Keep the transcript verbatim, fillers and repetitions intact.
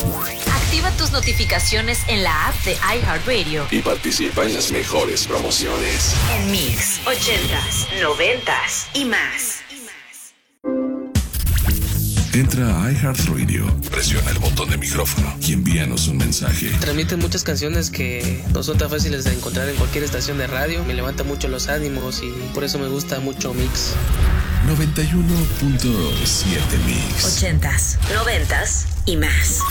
Activa tus notificaciones en la app de iHeartRadio y participa en las mejores promociones. en Mix, ochentas, noventas y más. Entra a iHeartRadio, presiona el botón de micrófono y envíanos un mensaje. Transmiten muchas canciones que no son tan fáciles de encontrar en cualquier estación de radio. Me levanta mucho los ánimos y por eso me gusta mucho Mix. noventa y uno punto siete Mix. Ochentas, noventas y más.